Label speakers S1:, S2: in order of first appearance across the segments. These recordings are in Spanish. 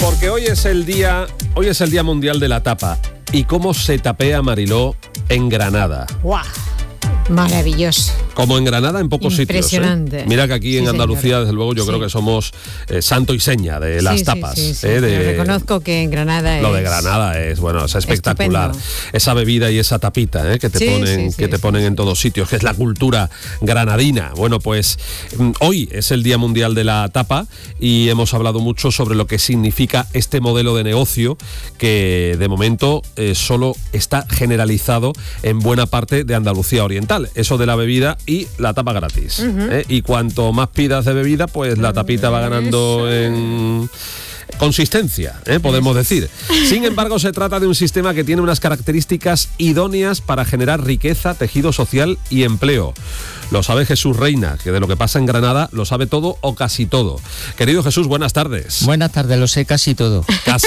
S1: Porque hoy es el día mundial de la tapa. ¿Y cómo se tapea, Mariló, en Granada?
S2: ¡Guau! Maravilloso.
S1: Como en Granada, en pocos sitios.
S2: Impresionante.
S1: Mira que aquí en Andalucía,
S2: señor.
S1: desde luego, yo creo que somos santo y seña de las tapas.
S2: Reconozco que en Granada
S1: Lo de Granada es espectacular.
S2: Estupendo.
S1: Esa bebida y esa tapita que te ponen en todos sitios, que es la cultura granadina. Bueno, pues hoy es el Día Mundial de la Tapa y hemos hablado mucho sobre lo que significa este modelo de negocio que de momento solo está generalizado en buena parte de Andalucía Oriental. Eso de la bebida y la tapa gratis. Y cuanto más pidas de bebida, pues la tapita va ganando en consistencia, podemos decir. Sin embargo, se trata de un sistema que tiene unas características idóneas para generar riqueza, tejido social y empleo. Lo sabe Jesús Reina, que de lo que pasa en Granada lo sabe todo o casi todo. Querido Jesús, buenas tardes.
S3: Buenas tardes, lo sé casi todo.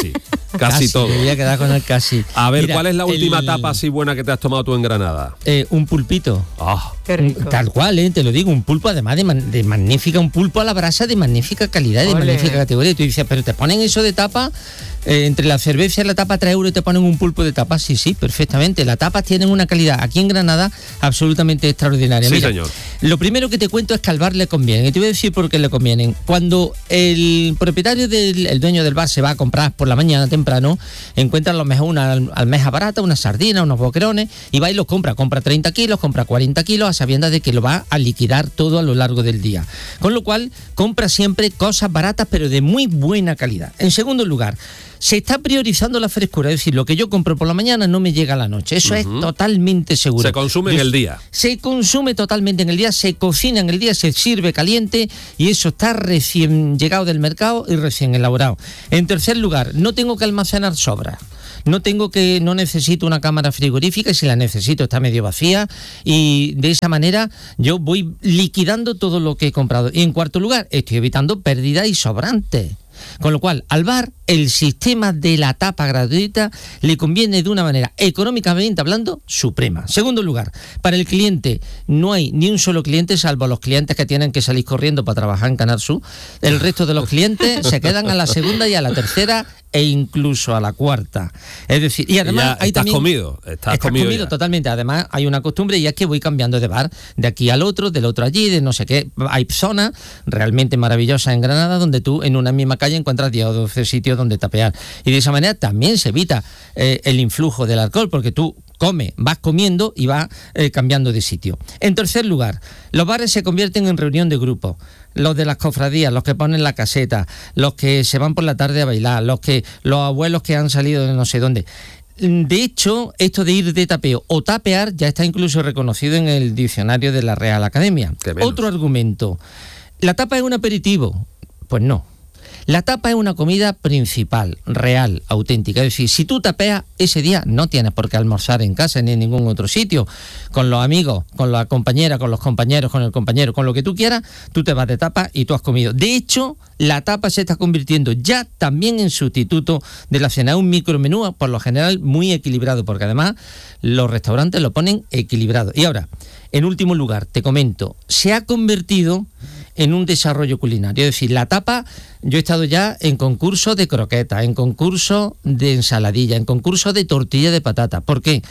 S1: Casi todo.
S3: Me voy a quedar con el casi.
S1: A ver, ¿cuál es la última tapa así buena que te has tomado tú en Granada?
S3: Un pulpito.
S2: Qué rico.
S3: Tal cual, te lo digo, un pulpo además de magnífica, un pulpo a la brasa de magnífica calidad, de magnífica categoría. Y tú dices, pero te ponen eso de tapa, entre la cerveza y la tapa 3 euros y te ponen un pulpo de tapa. Sí, perfectamente. Las tapas tienen una calidad aquí en Granada absolutamente extraordinaria.
S1: Sí,
S3: Mira,
S1: señor.
S3: Lo primero que te cuento es que al bar le conviene. Y te voy a decir por qué le convienen. Cuando el propietario el dueño del bar se va a comprar por la mañana temprano, encuentra a lo mejor una almeja barata, una sardina, unos boquerones, y va y los compra 30 kilos, compra 40 kilos, a sabiendas de que lo va a liquidar todo a lo largo del día. Con lo cual, compra siempre cosas baratas, pero de muy buena calidad. En segundo lugar, se está priorizando la frescura, es decir, lo que yo compro por la mañana no me llega a la noche. Eso es totalmente seguro.
S1: Se consume en el día.
S3: Se consume totalmente en el día, se cocina en el día, se sirve caliente y eso está recién llegado del mercado y recién elaborado. En tercer lugar, no tengo que almacenar sobras. No necesito una cámara frigorífica y si la necesito está medio vacía y de esa manera yo voy liquidando todo lo que he comprado. Y en cuarto lugar, estoy evitando pérdidas y sobrantes. Con lo cual, al bar, el sistema de la tapa gratuita le conviene de una manera, económicamente hablando, suprema. Segundo lugar, para el cliente, no hay ni un solo cliente, salvo los clientes que tienen que salir corriendo para trabajar en Canal Sur. El resto de los clientes se quedan a la segunda y a la tercera e incluso a la cuarta. Es decir, y además hay
S1: estás
S3: también...
S1: Estás comido
S3: totalmente. Además, hay una costumbre y es que voy cambiando de bar, de aquí al otro, del otro allí, de no sé qué. Hay zonas realmente maravillosas en Granada donde tú en una misma calle encuentras 10 o 12 sitios donde tapear. Y de esa manera también se evita el influjo del alcohol, porque tú vas comiendo y vas cambiando de sitio. En tercer lugar, los bares se convierten en reunión de grupos. Los de las cofradías, los que ponen la caseta, los que se van por la tarde a bailar, los abuelos que han salido de no sé dónde. De hecho, esto de ir de tapeo o tapear ya está incluso reconocido en el diccionario de la Real Academia. Otro argumento, ¿la tapa es un aperitivo? Pues no. La tapa es una comida principal, real, auténtica. Es decir, si tú tapeas ese día, no tienes por qué almorzar en casa ni en ningún otro sitio. Con los amigos, con la compañera, con los compañeros, con el compañero, con lo que tú quieras, tú te vas de tapa y tú has comido. De hecho, la tapa se está convirtiendo ya también en sustituto de la cena. Un micromenú, por lo general, muy equilibrado, porque además los restaurantes lo ponen equilibrado. Y ahora, en último lugar, te comento, se ha convertido en un desarrollo culinario. Es decir, la tapa, yo he estado ya en concursos de croquetas, en concursos de ensaladilla, en concursos de tortilla de patata. ¿Por qué?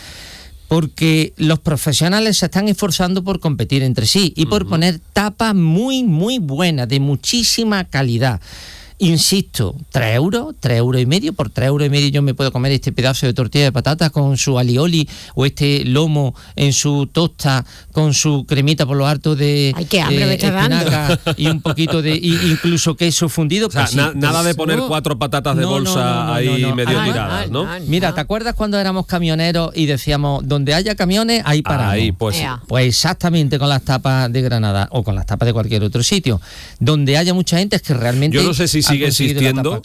S3: Porque los profesionales se están esforzando por competir entre sí y por poner tapas muy, muy buenas, de muchísima calidad. Insisto, 3 euros y medio. Por 3 euros y medio yo me puedo comer este pedazo de tortilla de patata con su alioli o este lomo en su tosta con su cremita por lo alto de
S2: ¡ay, qué hambre me está dando!
S3: Y un poquito de incluso queso fundido.
S1: O sea,
S3: pues sí,
S1: nada de poner 4 patatas de bolsa ahí medio tiradas, ¿no?
S3: Mira, ¿te acuerdas cuando éramos camioneros y decíamos, donde haya camiones, ahí paramos?
S1: Ahí, pues
S3: exactamente con las tapas de Granada o con las tapas de cualquier otro sitio. Donde haya mucha gente es que realmente...
S1: Yo no sé si sigue existiendo,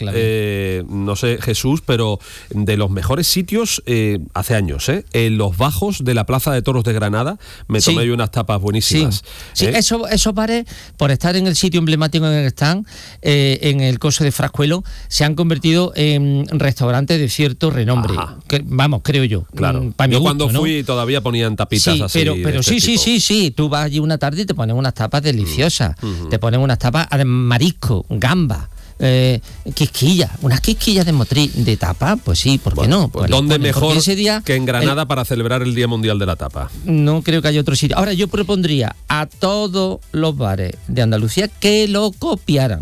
S1: no sé, Jesús, pero de los mejores sitios hace años, en los bajos de la Plaza de Toros de Granada me tomé unas tapas buenísimas.
S3: Sí, esos bares, por estar en el sitio emblemático en el que están, en el coso de Frascuelo, se han convertido en restaurantes de cierto renombre. Creo yo.
S1: Claro.
S3: Yo
S1: cuando fui todavía ponían tapitas así.
S3: Pero sí. Tú vas allí una tarde y te ponen unas tapas deliciosas. Te ponen unas tapas de marisco, gamba. quisquillas, unas quisquillas de motriz de tapa, pues sí, ¿por qué no?
S1: Pues ¿dónde mejor que en Granada para celebrar el Día Mundial de la Tapa?
S3: No creo que haya otro sitio. Ahora, yo propondría a todos los bares de Andalucía que lo copiaran.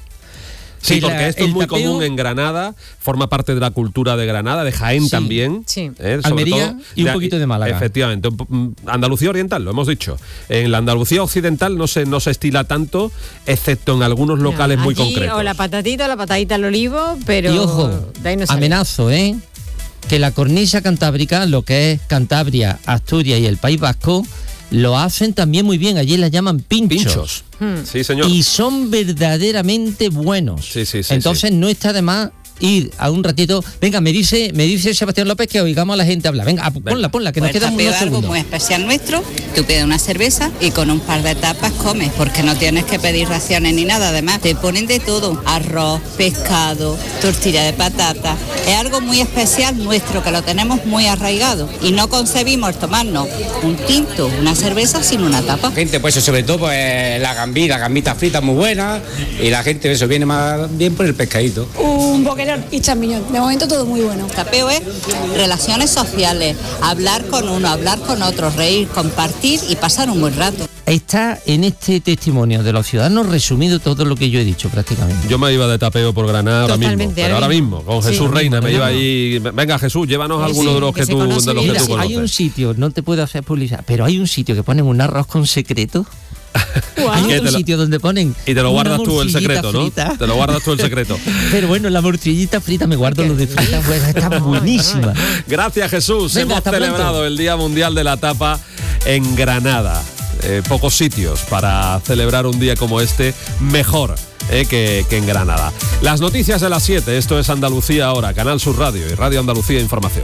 S1: Sí, porque esto es muy común en Granada, forma parte de la cultura de Granada, de Jaén también.
S2: Sí.
S3: Almería todo, y un poquito de Málaga.
S1: Efectivamente. Andalucía Oriental, lo hemos dicho. En la Andalucía Occidental no se estila tanto, excepto en algunos locales muy concretos.
S2: O la patadita al olivo, pero...
S3: Y ojo,
S2: de ahí no
S3: amenazo, que la cornisa cantábrica, lo que es Cantabria, Asturias y el País Vasco, lo hacen también muy bien. Allí la llaman pinchos.
S1: Sí, señor.
S3: Y son verdaderamente buenos.
S1: Sí,
S3: Entonces no está de más ir a un ratito. Venga, me dice Sebastián López que oigamos a la gente hablar. Venga, ponla, que nos quedan unos segundos.
S4: Algo muy especial nuestro. Tú pides una cerveza y con un par de tapas comes, porque no tienes que pedir raciones ni nada. Además, te ponen de todo: arroz, pescado, tortilla de patata. Es algo muy especial nuestro, que lo tenemos muy arraigado. Y no concebimos tomarnos un tinto, una cerveza sin una tapa.
S5: Gente, pues sobre todo pues la gambita frita muy buena, y la gente eso viene más bien por el pescadito.
S6: Un boquerón y champiñón. De momento todo muy bueno.
S4: Tapeo es relaciones sociales, hablar con uno, hablar con otro, reír, compartir y pasar un buen rato.
S3: Está en este testimonio de los ciudadanos resumido todo lo que yo he dicho prácticamente.
S1: Yo me iba de tapeo por Granada ahora mismo, con Jesús Reina, me iba ahí. Venga, Jesús, llévanos alguno de los que tú conoces.
S3: Hay un sitio, no te puedo hacer publicidad, pero hay un sitio que ponen un arroz con secreto. Hay otro sitio donde ponen
S1: y te lo guardas tú el secreto,
S3: frita.
S1: ¿no? Te lo guardas tú el secreto.
S3: Pero bueno, la morcillita frita me guardo lo de frita, pues está buenísima.
S1: Gracias, Jesús.
S3: Venga,
S1: hemos celebrado pronto. El Día Mundial de la Tapa en Granada. Pocos sitios para celebrar un día como este, mejor que en Granada. Las noticias de las 7, esto es Andalucía Ahora, Canal Sur Radio y Radio Andalucía Información.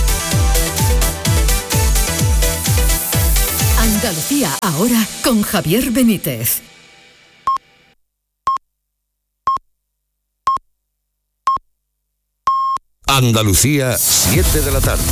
S7: Andalucía Ahora con Javier Benítez.
S8: Andalucía, 7 de la tarde.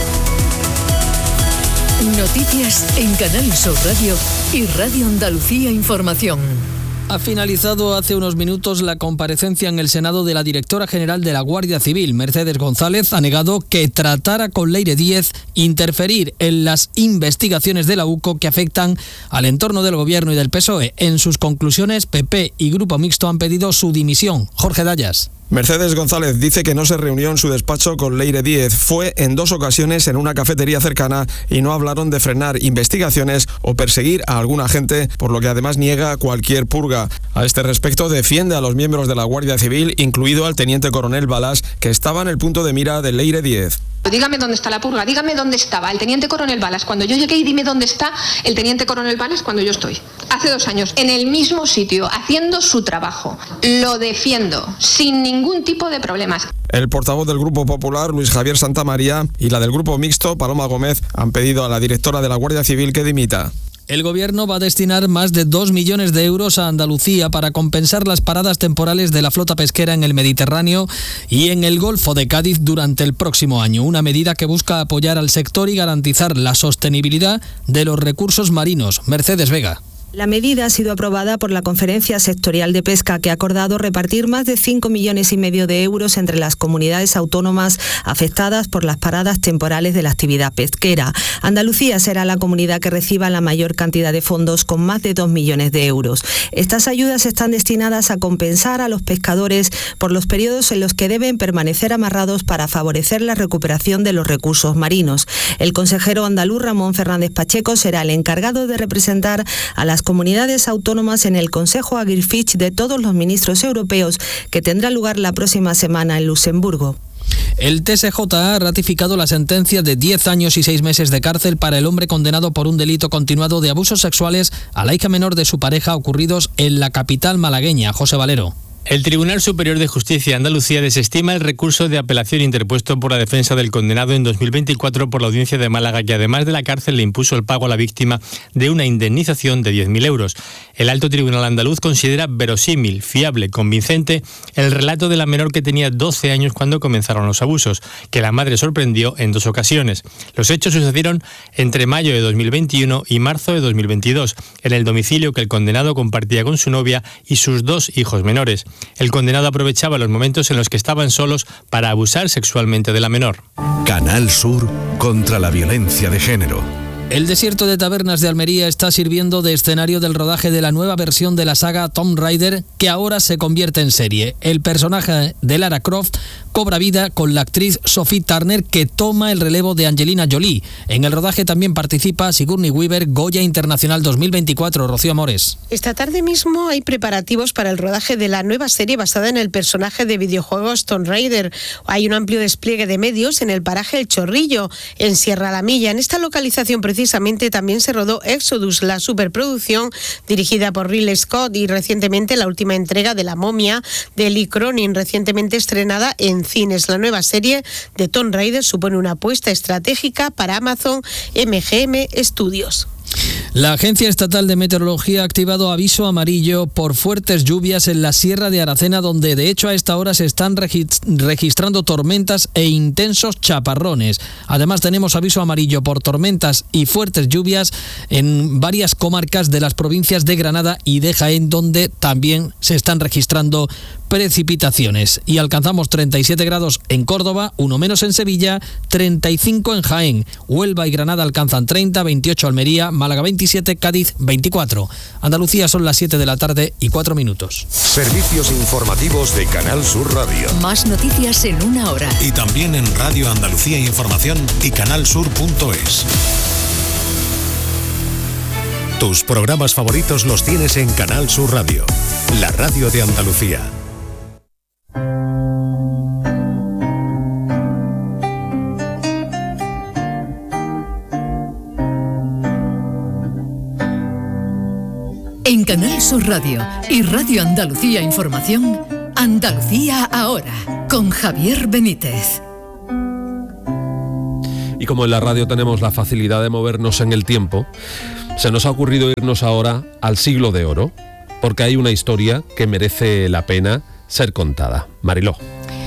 S7: Noticias en Canal Sur Radio y Radio Andalucía Información.
S9: Ha finalizado hace unos minutos la comparecencia en el Senado de la directora general de la Guardia Civil. Mercedes González ha negado que tratara con Leire Díez interferir en las investigaciones de la UCO que afectan al entorno del Gobierno y del PSOE. En sus conclusiones, PP y Grupo Mixto han pedido su dimisión. Jorge Dayas.
S10: Mercedes González dice que no se reunió en su despacho con Leire Díez. Fue en 2 ocasiones en una cafetería cercana y no hablaron de frenar investigaciones o perseguir a algún agente, por lo que además niega cualquier purga. A este respecto defiende a los miembros de la Guardia Civil, incluido al teniente coronel Balas, que estaba en el punto de mira de Leire Díez.
S11: Dígame dónde está la purga, dígame dónde estaba el teniente coronel Balas cuando yo llegué y dime dónde está el teniente coronel Balas cuando yo estoy. Hace 2 años, en el mismo sitio, haciendo su trabajo. Lo defiendo, sin ningún tipo de problemas.
S10: El portavoz del Grupo Popular, Luis Javier Santamaría, y la del Grupo Mixto, Paloma Gómez, han pedido a la directora de la Guardia Civil que dimita.
S9: El Gobierno va a destinar más de 2 millones de euros a Andalucía para compensar las paradas temporales de la flota pesquera en el Mediterráneo y en el Golfo de Cádiz durante el próximo año. Una medida que busca apoyar al sector y garantizar la sostenibilidad de los recursos marinos. Mercedes Vega.
S12: La medida ha sido aprobada por la Conferencia Sectorial de Pesca, que ha acordado repartir más de 5,5 millones de euros entre las comunidades autónomas afectadas por las paradas temporales de la actividad pesquera. Andalucía será la comunidad que reciba la mayor cantidad de fondos, con más de 2 millones de euros. Estas ayudas están destinadas a compensar a los pescadores por los periodos en los que deben permanecer amarrados para favorecer la recuperación de los recursos marinos. El consejero andaluz Ramón Fernández Pacheco será el encargado de representar a las comunidades autónomas en el Consejo Agrifish de todos los ministros europeos, que tendrá lugar la próxima semana en Luxemburgo.
S9: El TSJ ha ratificado la sentencia de 10 años y 6 meses de cárcel para el hombre condenado por un delito continuado de abusos sexuales a la hija menor de su pareja ocurridos en la capital malagueña. José Valero.
S13: El Tribunal Superior de Justicia de Andalucía desestima el recurso de apelación interpuesto por la defensa del condenado en 2024 por la Audiencia de Málaga, que además de la cárcel le impuso el pago a la víctima de una indemnización de 10.000 euros. El Alto Tribunal andaluz considera verosímil, fiable, convincente el relato de la menor, que tenía 12 años cuando comenzaron los abusos, que la madre sorprendió en 2 ocasiones. Los hechos sucedieron entre mayo de 2021 y marzo de 2022, en el domicilio que el condenado compartía con su novia y sus 2 hijos menores. El condenado aprovechaba los momentos en los que estaban solos para abusar sexualmente de la menor.
S8: Canal Sur contra la violencia de género.
S9: El desierto de Tabernas de Almería está sirviendo de escenario del rodaje de la nueva versión de la saga Tomb Raider, que ahora se convierte en serie. El personaje de Lara Croft cobra vida con la actriz Sophie Turner, que toma el relevo de Angelina Jolie. En el rodaje también participa Sigourney Weaver, Goya Internacional 2024. Rocío Amores.
S14: Esta tarde mismo hay preparativos para el rodaje de la nueva serie basada en el personaje de videojuegos Tomb Raider. Hay un amplio despliegue de medios en el paraje El Chorrillo, en Sierra La Milla. En esta localización precisamente también se rodó Exodus, la superproducción dirigida por Ridley Scott, y recientemente la última entrega de La momia de Lee Cronin, recientemente estrenada en cines. La nueva serie de Tomb Raider supone una apuesta estratégica para Amazon MGM Studios.
S9: La Agencia Estatal de Meteorología ha activado aviso amarillo por fuertes lluvias en la Sierra de Aracena, donde de hecho a esta hora se están registrando tormentas e intensos chaparrones. Además tenemos aviso amarillo por tormentas y fuertes lluvias en varias comarcas de las provincias de Granada y de Jaén, donde también se están registrando precipitaciones. Y alcanzamos 37 grados en Córdoba, uno menos en Sevilla, 35 en Jaén. Huelva y Granada alcanzan 30, 28 Almería, Málaga 27, Cádiz 24. Andalucía son las 7 de la tarde y 4 minutos.
S8: Servicios informativos de Canal Sur Radio.
S7: Más noticias en una hora.
S15: Y también en Radio Andalucía Información y canalsur.es. Tus programas favoritos los tienes en Canal Sur Radio, la radio de Andalucía.
S7: En Canal Sur Radio y Radio Andalucía Información, Andalucía ahora, con Javier Benítez.
S1: Y como en la radio tenemos la facilidad de movernos en el tiempo, se nos ha ocurrido irnos ahora al siglo de oro, porque hay una historia que merece la pena ser contada. Mariló.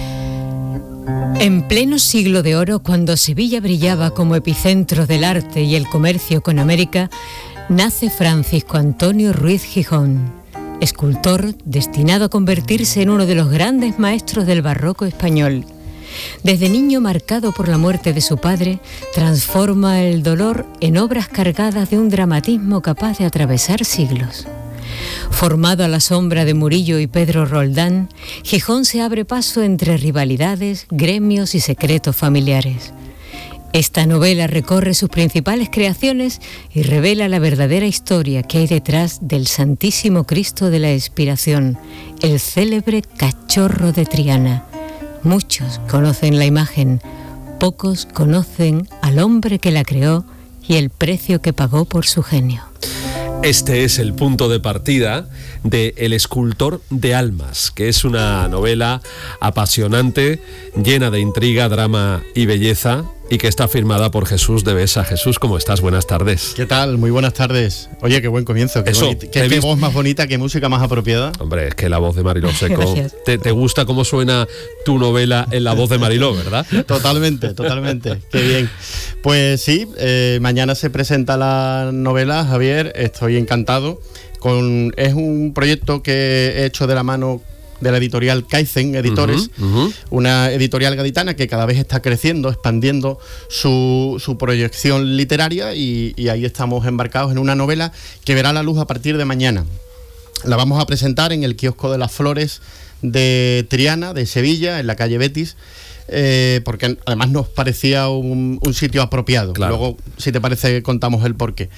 S2: En pleno siglo de oro, cuando Sevilla brillaba como epicentro del arte y el comercio con América, nace Francisco Antonio Ruiz Gijón, escultor destinado a convertirse en uno de los grandes maestros del barroco español. Desde niño, marcado por la muerte de su padre, transforma el dolor en obras cargadas de un dramatismo capaz de atravesar siglos. Formado a la sombra de Murillo y Pedro Roldán, Gijón se abre paso entre rivalidades, gremios y secretos familiares. Esta novela recorre sus principales creaciones y revela la verdadera historia que hay detrás del Santísimo Cristo de la Expiración, el célebre cachorro de Triana. Muchos conocen la imagen, pocos conocen al hombre que la creó y el precio que pagó por su genio.
S1: Este es el punto de partida de El escultor de almas, que es una novela apasionante, llena de intriga, drama y belleza, y que está firmada por Jesús de Besa. Jesús, ¿cómo estás? Buenas tardes.
S16: ¿Qué tal? Muy buenas tardes. Oye, qué buen comienzo. Qué voz más bonita, qué música más apropiada.
S1: Hombre, es que la voz de Mariló Seco... ¿Te gusta cómo suena tu novela en la voz de Mariló, verdad?
S16: Totalmente. Qué bien. Pues sí, mañana se presenta la novela, Javier. Estoy encantado. Es un proyecto que he hecho de la mano de la editorial Kaizen Editores, una editorial gaditana que cada vez está creciendo, expandiendo su proyección literaria, y ahí estamos embarcados en una novela que verá la luz a partir de mañana. La vamos a presentar en el Kiosco de las Flores de Triana, de Sevilla, en la calle Betis, porque además nos parecía un sitio apropiado. Claro. Luego, si te parece, contamos el porqué.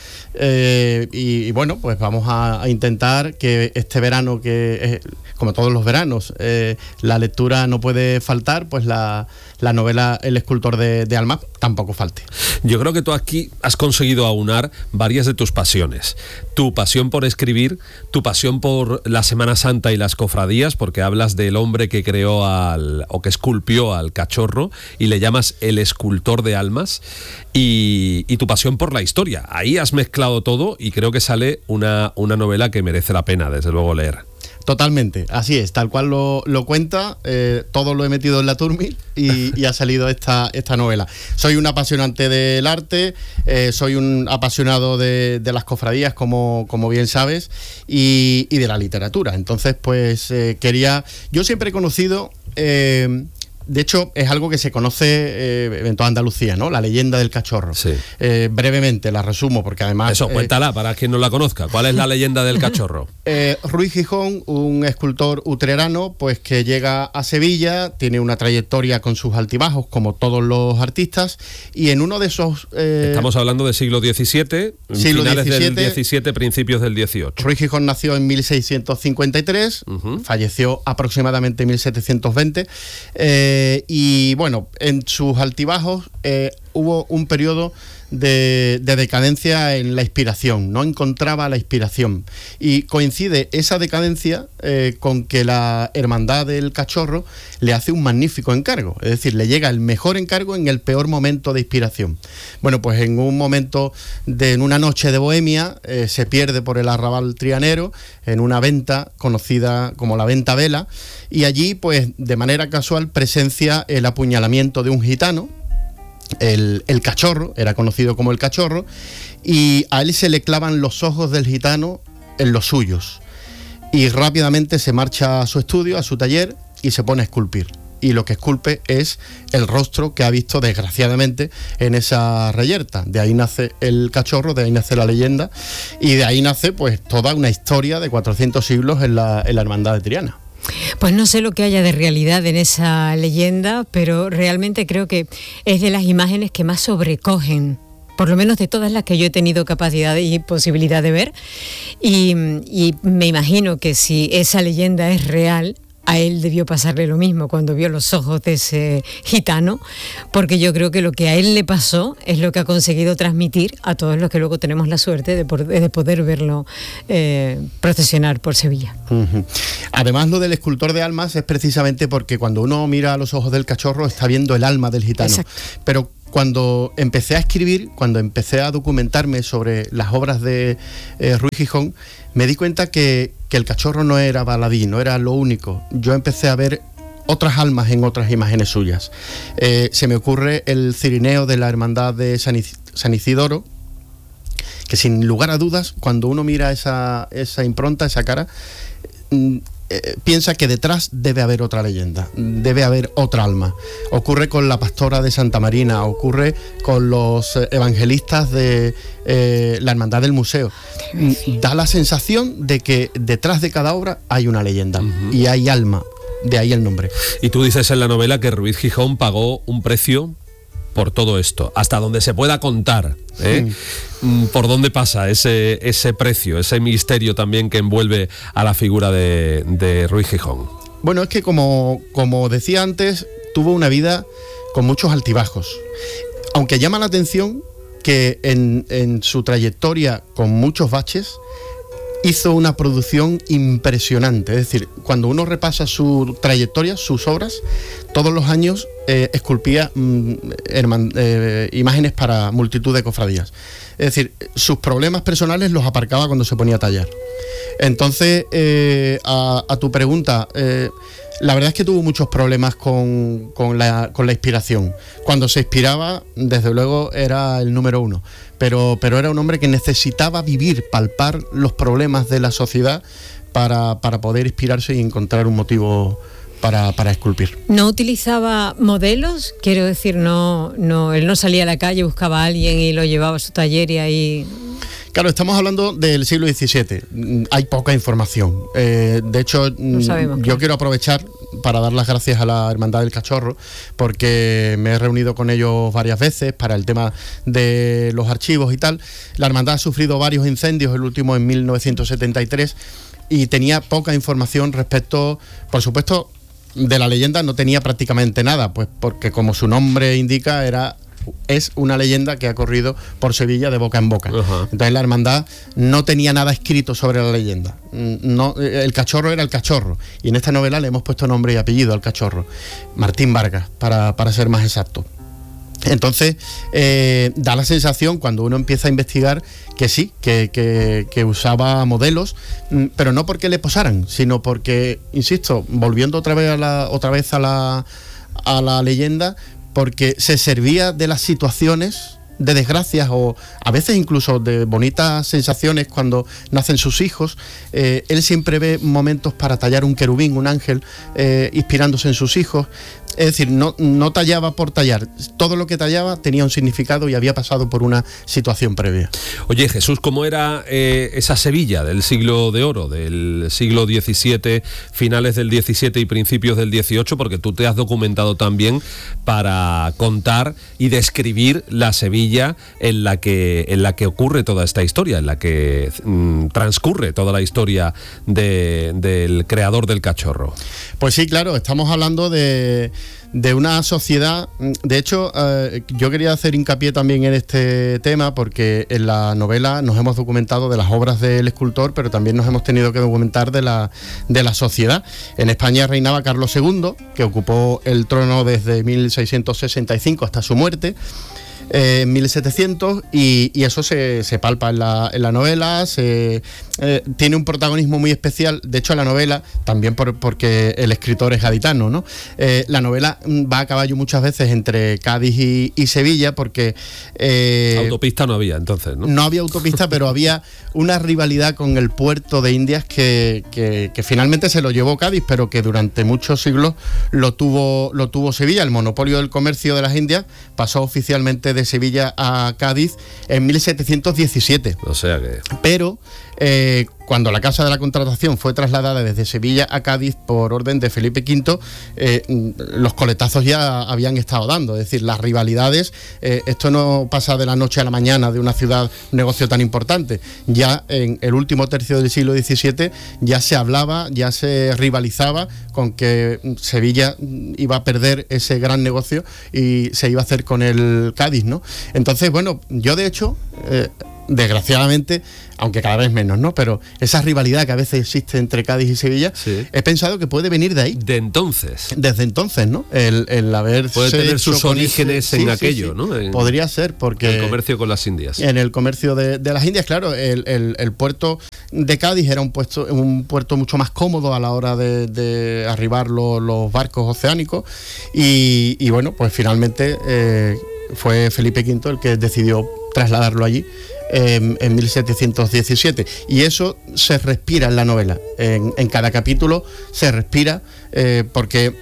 S16: Y bueno, pues vamos a intentar que este verano, que como todos los veranos, la lectura no puede faltar, pues la novela El escultor de almas tampoco falte.
S1: Yo creo que tú aquí has conseguido aunar varias de tus pasiones. Tu pasión por escribir, tu pasión por la Semana Santa y las cofradías, porque hablas del hombre que creó o que esculpió al cachorro y le llamas el escultor de almas, y tu pasión por la historia. Ahí has mezclado todo y creo que sale una novela que merece la pena, desde luego, leer.
S16: Totalmente, así es, tal cual lo cuenta, todo lo he metido en la Turmi y ha salido esta novela. Soy un apasionante del arte, soy un apasionado de las cofradías, como bien sabes, y de la literatura. Entonces, pues yo siempre he conocido... de hecho, es algo que se conoce en toda Andalucía, ¿no? La leyenda del cachorro.
S1: Sí.
S16: Brevemente la resumo, porque además...
S1: Eso, cuéntala para quien no la conozca. ¿Cuál es la leyenda del cachorro?
S16: Ruiz Gijón, un escultor utrerano, pues que llega a Sevilla, tiene una trayectoria con sus altibajos, como todos los artistas, y en uno de esos...
S1: Estamos hablando del siglo XVII, finales del XVII, principios del XVIII.
S16: Ruiz Gijón nació en 1653, falleció aproximadamente en 1720, y bueno, en sus altibajos hubo un periodo de decadencia en la inspiración, no encontraba la inspiración, y coincide esa decadencia con que la Hermandad del Cachorro le hace un magnífico encargo, es decir, le llega el mejor encargo en el peor momento de inspiración. Bueno, pues en un momento en una noche de bohemia, se pierde por el arrabal trianero en una venta conocida como la Venta Vela, y allí pues de manera casual presencia el apuñalamiento de un gitano. El cachorro, era conocido como el cachorro, y a él se le clavan los ojos del gitano en los suyos, y rápidamente se marcha a su estudio, a su taller, y se pone a esculpir, y lo que esculpe es el rostro que ha visto desgraciadamente en esa reyerta. De ahí nace el cachorro, de ahí nace la leyenda, y de ahí nace pues toda una historia de 400 siglos en la Hermandad de Triana.
S2: Pues no sé lo que haya de realidad en esa leyenda, pero realmente creo que es de las imágenes que más sobrecogen, por lo menos de todas las que yo he tenido capacidad y posibilidad de ver, y me imagino que si esa leyenda es real, a él debió pasarle lo mismo cuando vio los ojos de ese gitano, porque yo creo que lo que a él le pasó es lo que ha conseguido transmitir a todos los que luego tenemos la suerte de poder verlo procesionar por Sevilla.
S16: Además, lo del escultor de almas es precisamente porque cuando uno mira a los ojos del cachorro está viendo el alma del gitano. Exacto. Pero cuando empecé a escribir, cuando empecé a documentarme sobre las obras de Ruiz Gijón, me di cuenta que el cachorro no era baladí, no era lo único. Yo empecé a ver otras almas en otras imágenes suyas. Se me ocurre el cirineo de la Hermandad de San Isidoro, que sin lugar a dudas, cuando uno mira esa impronta, esa cara, piensa que detrás debe haber otra leyenda, debe haber otra alma. Ocurre con la Pastora de Santa Marina, ocurre con los evangelistas de la Hermandad del Museo. Da la sensación de que detrás de cada obra hay una leyenda y hay alma, de ahí el nombre.
S1: Y tú dices en la novela que Ruiz Gijón pagó un precio por todo esto, hasta donde se pueda contar, por dónde pasa ese precio, ese misterio también que envuelve a la figura de Ruiz Gijón.
S16: Bueno, es que como decía antes, tuvo una vida con muchos altibajos, aunque llama la atención que en su trayectoria con muchos baches hizo una producción impresionante. Es decir, cuando uno repasa su trayectoria, sus obras, todos los años esculpía imágenes para multitud de cofradías. Es decir, sus problemas personales los aparcaba cuando se ponía a tallar. Entonces, a tu pregunta, la verdad es que tuvo muchos problemas con la inspiración. Cuando se inspiraba, desde luego era el número uno, pero era un hombre que necesitaba vivir, palpar los problemas de la sociedad para poder inspirarse y encontrar un motivo para esculpir.
S2: ¿No utilizaba modelos? Quiero decir, él no salía a la calle, buscaba a alguien y lo llevaba a su taller y ahí...
S16: Claro, estamos hablando del siglo XVII, hay poca información. De hecho, yo quiero aprovechar para dar las gracias a la Hermandad del Cachorro, porque me he reunido con ellos varias veces para el tema de los archivos y tal. La Hermandad ha sufrido varios incendios, el último en 1973, y tenía poca información respecto, por supuesto, de la leyenda no tenía prácticamente nada, pues porque como su nombre indica, es una leyenda que ha corrido por Sevilla de boca en boca. Entonces la hermandad no tenía nada escrito sobre la leyenda. No, el cachorro era el cachorro, y en esta novela le hemos puesto nombre y apellido al cachorro, Martín Vargas, para ser más exacto. Entonces, da la sensación cuando uno empieza a investigar que sí, que usaba modelos, pero no porque le posaran, sino porque, insisto, volviendo otra vez a la leyenda, porque se servía de las situaciones de desgracias o a veces incluso de bonitas sensaciones cuando nacen sus hijos. Él siempre ve momentos para tallar un querubín, un ángel, inspirándose en sus hijos. Es decir, no tallaba por tallar. Todo lo que tallaba tenía un significado y había pasado por una situación previa.
S1: Oye, Jesús, ¿cómo era esa Sevilla del siglo de oro, del siglo XVII, finales del XVII y principios del XVIII? Porque tú te has documentado también para contar y describir la Sevilla en la que ocurre toda esta historia, en la que transcurre toda la historia del creador del cachorro.
S16: Pues sí, claro, estamos hablando de una sociedad. De hecho, yo quería hacer hincapié también en este tema porque en la novela nos hemos documentado de las obras del escultor, pero también nos hemos tenido que documentar de la sociedad. En España reinaba Carlos II, que ocupó el trono desde 1665 hasta su muerte en 1700, y eso se palpa en la novela. Tiene un protagonismo muy especial. De hecho, la novela, también porque el escritor es gaditano, ¿no? La novela va a caballo muchas veces entre Cádiz y Sevilla, porque
S1: autopista no había entonces, ¿no?
S16: No había autopista, pero había una rivalidad con el puerto de Indias que finalmente se lo llevó Cádiz, pero que durante muchos siglos lo tuvo Sevilla. El monopolio del comercio de las Indias pasó oficialmente de Sevilla a Cádiz en 1717.
S1: O sea que...
S16: Pero cuando la Casa de la Contratación fue trasladada desde Sevilla a Cádiz por orden de Felipe V, los coletazos ya habían estado dando. Es decir, las rivalidades, esto no pasa de la noche a la mañana de una ciudad, un negocio tan importante. Ya en el último tercio del siglo XVII ya se hablaba, ya se rivalizaba con que Sevilla iba a perder ese gran negocio y se iba a hacer con el Cádiz, ¿no? Entonces, bueno, yo de hecho... desgraciadamente, aunque cada vez menos, ¿no? Pero esa rivalidad que a veces existe entre Cádiz y Sevilla, sí, he pensado que puede venir de ahí.
S1: De entonces.
S16: Desde entonces, ¿no? El haber...
S1: Puede tener sus orígenes en aquello, ¿no?
S16: Podría ser, porque...
S1: El comercio con las Indias.
S16: En el comercio de las Indias, claro, el puerto de Cádiz era un puerto mucho más cómodo a la hora de arribar los barcos oceánicos y bueno, pues finalmente fue Felipe V el que decidió trasladarlo allí en 1717, y eso se respira en la novela. En cada capítulo se respira, porque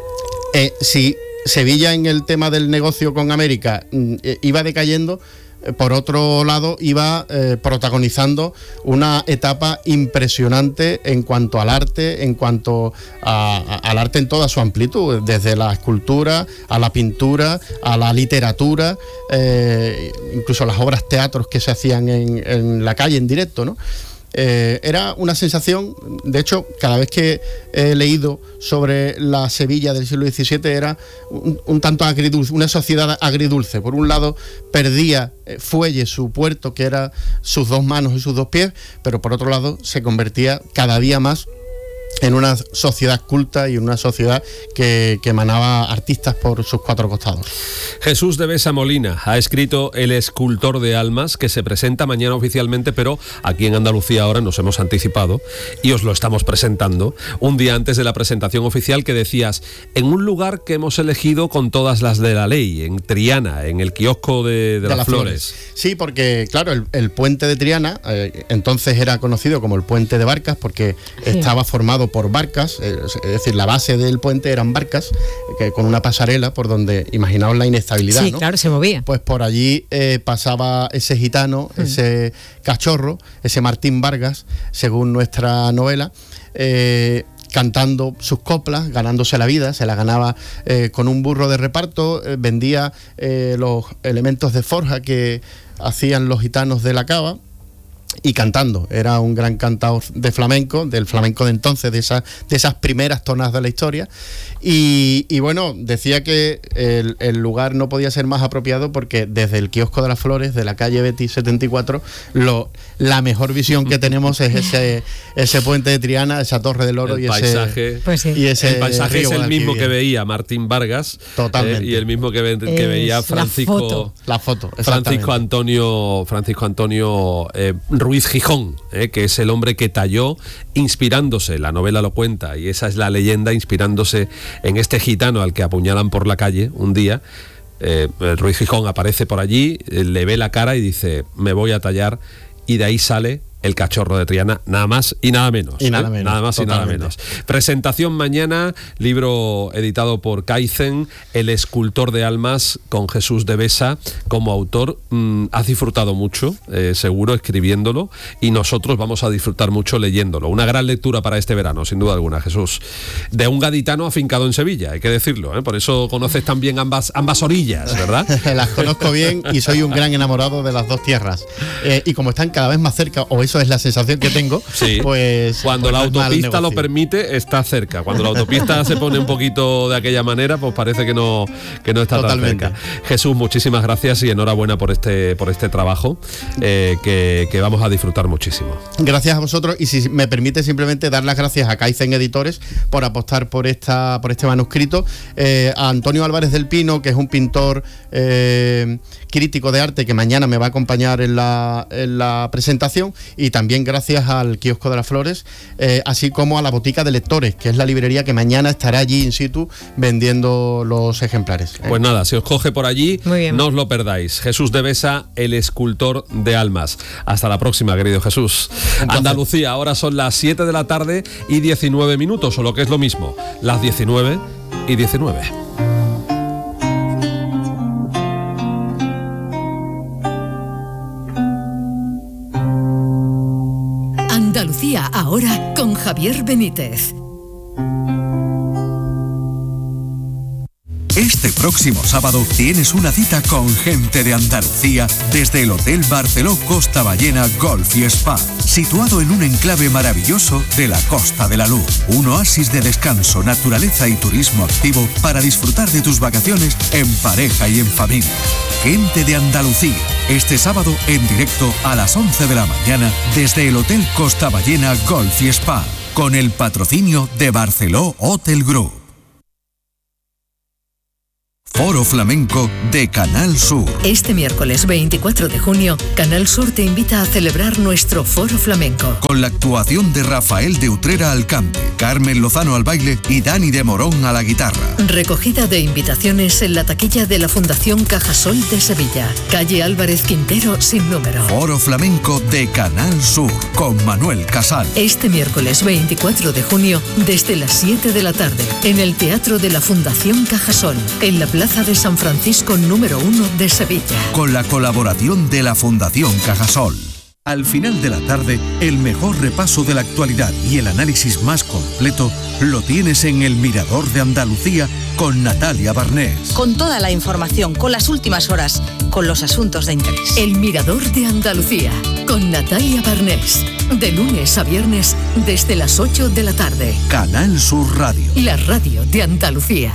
S16: si Sevilla en el tema del negocio con América iba decayendo, por otro lado iba protagonizando una etapa impresionante en cuanto al arte, en cuanto al arte en toda su amplitud, desde la escultura a la pintura, a la literatura, incluso las obras teatros que se hacían en la calle en directo, ¿no? Era una sensación. De hecho, cada vez que he leído sobre la Sevilla del siglo XVII era un tanto agridulce, una sociedad agridulce. Por un lado perdía Fuelle, su puerto, que era sus dos manos y sus dos pies, pero por otro lado se convertía cada día más en una sociedad culta y en una sociedad que emanaba artistas por sus cuatro costados.
S1: Jesús de Besa Molina ha escrito El escultor de almas, que se presenta mañana oficialmente, pero aquí en Andalucía ahora nos hemos anticipado y os lo estamos presentando un día antes de la presentación oficial, que decías, en un lugar que hemos elegido con todas las de la ley, en Triana, en el kiosco de las Flores.
S16: Sí, porque claro, el puente de Triana entonces era conocido como el puente de barcas, porque estaba formado por barcas, es decir, la base del puente eran barcas, con una pasarela por donde, imaginaos la inestabilidad,
S2: sí,
S16: ¿no?
S2: Claro, se movía.
S16: Pues por allí pasaba ese gitano, ese cachorro, ese Martín Vargas, según nuestra novela, cantando sus coplas, ganándose la vida. Se la ganaba con un burro de reparto, vendía los elementos de forja que hacían los gitanos de la cava, y cantando. Era un gran cantador de flamenco, del flamenco de entonces, de esas primeras tonas de la historia. Y bueno, decía que el lugar no podía ser más apropiado porque desde el Kiosco de las Flores, de la calle Betis 74, la mejor visión que tenemos es ese puente de Triana, esa Torre del Oro,
S1: el paisaje, el paisaje es el mismo que veía Martín Vargas.
S16: Totalmente.
S1: Y el mismo que veía Francisco Antonio Ruiz Gijón, que es el hombre que talló, inspirándose, la novela lo cuenta, y esa es la leyenda, inspirándose en este gitano al que apuñalan por la calle un día. Ruiz Gijón aparece por allí, le ve la cara y dice: me voy a tallar, y de ahí sale El Cachorro de Triana, nada más y nada menos. Nada más totalmente. Y nada menos. Presentación mañana, libro editado por Kaizen, El escultor de almas, con Jesús de Besa como autor. Has disfrutado mucho, seguro, escribiéndolo, y nosotros vamos a disfrutar mucho leyéndolo. Una gran lectura para este verano, sin duda alguna, Jesús. De un gaditano afincado en Sevilla, hay que decirlo, por eso conoces también ambas orillas, ¿verdad?
S16: Las conozco bien y soy un gran enamorado de las dos tierras. Y como están cada vez más cerca, o eso es la sensación que tengo,
S1: sí.
S16: Pues
S1: cuando la autopista lo permite, está cerca. Cuando la autopista se pone un poquito de aquella manera, pues parece que no está
S16: totalmente
S1: tan cerca. Jesús, muchísimas gracias y enhorabuena por este trabajo, que vamos a disfrutar muchísimo.
S16: Gracias a vosotros, y si me permite simplemente dar las gracias a Kaizen Editores por apostar por este manuscrito, a Antonio Álvarez del Pino, que es un pintor crítico de arte, que mañana me va a acompañar en la presentación, y también gracias al Kiosco de las Flores, así como a la Botica de Lectores, que es la librería que mañana estará allí in situ vendiendo los ejemplares.
S1: Pues nada, si os coge por allí, no os lo perdáis. Jesús de Besa, El escultor de almas. Hasta la próxima, querido Jesús. Andalucía, ahora son las 7 de la tarde y 19 minutos, o lo que es lo mismo, las 19 y 19.
S7: Andalucía ahora con Javier Benítez.
S17: Este próximo sábado tienes una cita con gente de Andalucía desde el Hotel Barceló Costa Ballena Golf y Spa, situado en un enclave maravilloso de la Costa de la Luz. Un oasis de descanso, naturaleza y turismo activo para disfrutar de tus vacaciones en pareja y en familia. Gente de Andalucía, este sábado en directo a las 11 de la mañana desde el Hotel Costa Ballena Golf y Spa, con el patrocinio de Barceló Hotel Group. Foro Flamenco de Canal Sur.
S7: Este miércoles 24 de junio, Canal Sur te invita a celebrar nuestro Foro Flamenco.
S17: Con la actuación de Rafael de Utrera al cante, Carmen Lozano al baile y Dani de Morón a la guitarra.
S7: Recogida de invitaciones en la taquilla de la Fundación Cajasol de Sevilla, calle Álvarez Quintero sin número.
S17: Foro Flamenco de Canal Sur, con Manuel Casal.
S7: Este miércoles 24 de junio, desde las 7 de la tarde, en el Teatro de la Fundación Cajasol, en la Plaza de San Francisco número 1 de Sevilla.
S17: Con la colaboración de la Fundación Cajasol. Al final de la tarde, el mejor repaso de la actualidad y el análisis más completo lo tienes en El Mirador de Andalucía con Natalia Barnés.
S18: Con toda la información, con las últimas horas, con los asuntos de interés.
S7: El Mirador de Andalucía con Natalia Barnés. De lunes a viernes desde las 8 de la tarde.
S17: Canal Sur Radio.
S7: La radio de Andalucía.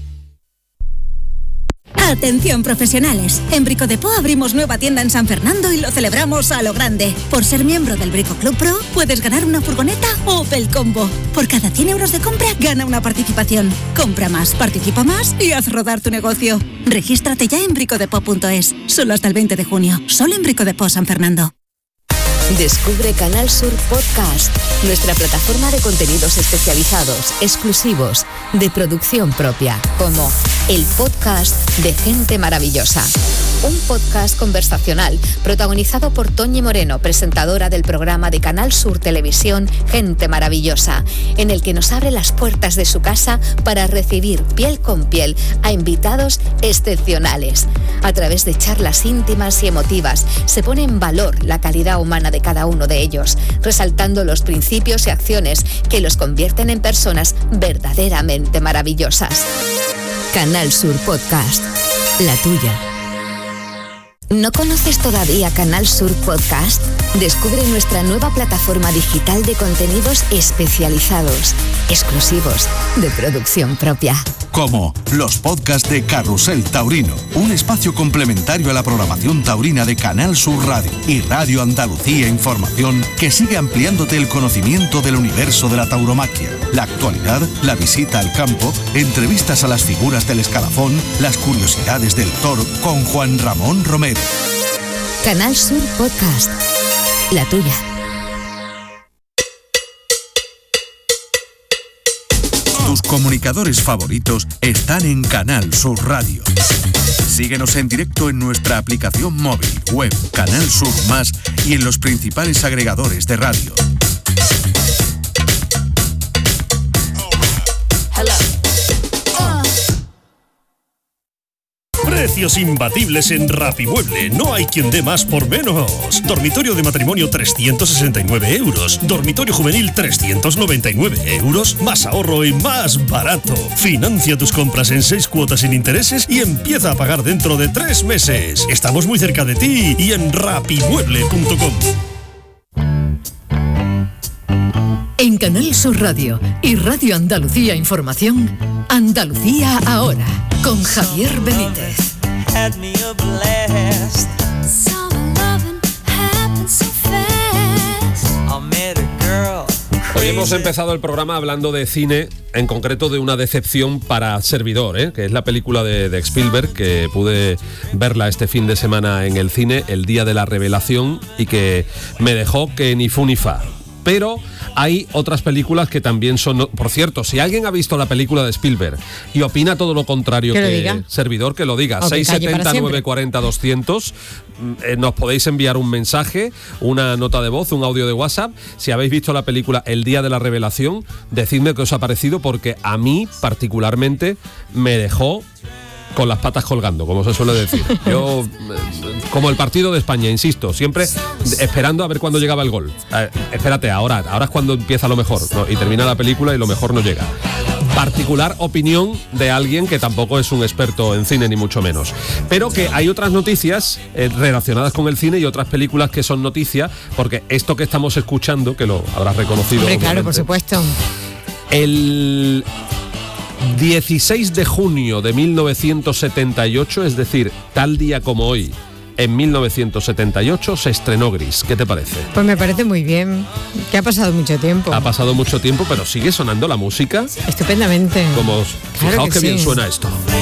S19: Atención profesionales, en Brico Depot abrimos nueva tienda en San Fernando y lo celebramos a lo grande. Por ser miembro del Brico Club Pro puedes ganar una furgoneta Opel Combo. Por cada 100 euros de compra gana una participación. Compra más, participa más y haz rodar tu negocio. Regístrate ya en bricodepot.es, solo hasta el 20 de junio, solo en Brico Depot San Fernando.
S20: Descubre Canal Sur Podcast, nuestra plataforma de contenidos especializados, exclusivos, de producción propia, como el podcast de Gente Maravillosa. Un podcast conversacional protagonizado por Toñi Moreno, presentadora del programa de Canal Sur Televisión Gente Maravillosa, en el que nos abre las puertas de su casa para recibir piel con piel a invitados excepcionales. A través de charlas íntimas y emotivas se pone en valor la calidad humana de cada uno de ellos, resaltando los principios y acciones que los convierten en personas verdaderamente maravillosas. Canal Sur Podcast, la tuya. ¿No conoces todavía Canal Sur Podcast? Descubre nuestra nueva plataforma digital de contenidos especializados, exclusivos, de producción propia.
S17: Como los podcasts de Carrusel Taurino, un espacio complementario a la programación taurina de Canal Sur Radio y Radio Andalucía Información, que sigue ampliándote el conocimiento del universo de la tauromaquia, la actualidad, la visita al campo, entrevistas a las figuras del escalafón, las curiosidades del toro con Juan Ramón Romero.
S20: Canal Sur Podcast, la tuya.
S17: Tus comunicadores favoritos están en Canal Sur Radio. Síguenos en directo en nuestra aplicación móvil, web, Canal Sur Más y en los principales agregadores de radio.
S21: Precios imbatibles en Rapimueble. No hay quien dé más por menos. Dormitorio de matrimonio 369 euros. Dormitorio juvenil 399 euros. Más ahorro y más barato. Financia tus compras en 6 cuotas sin intereses y empieza a pagar dentro de 3 meses. Estamos muy cerca de ti y en rapimueble.com.
S7: En Canal Sur Radio y Radio Andalucía Información, Andalucía Ahora, con Javier Benítez.
S1: Hoy hemos empezado el programa hablando de cine, en concreto de una decepción para Servidor, que es la película de Spielberg, que pude verla este fin de semana en el cine, el día de la revelación, y que me dejó que ni fu ni fa. Pero hay otras películas que también son... Por cierto, si alguien ha visto la película de Spielberg y opina todo lo contrario que Servidor, que lo diga. 670-940-200. Nos podéis enviar un mensaje, una nota de voz, un audio de WhatsApp. Si habéis visto la película El día de la revelación, decidme qué os ha parecido, porque a mí particularmente me dejó con las patas colgando, como se suele decir. Yo, como el partido de España, insisto, siempre esperando a ver cuándo llegaba el gol. Espérate, ahora es cuando empieza lo mejor, ¿no? Y termina la película y lo mejor no llega. Particular opinión de alguien que tampoco es un experto en cine, ni mucho menos. Pero que hay otras noticias relacionadas con el cine y otras películas que son noticia, porque esto que estamos escuchando, que lo habrás reconocido.
S2: Hombre, claro, por supuesto.
S1: El 16 de junio de 1978, es decir, tal día como hoy, en 1978, se estrenó Gris. ¿Qué te parece?
S2: Pues me parece muy bien, que ha pasado mucho tiempo.
S1: Ha pasado mucho tiempo, pero sigue sonando la música
S2: estupendamente.
S1: Como, fijaos que bien suena esto.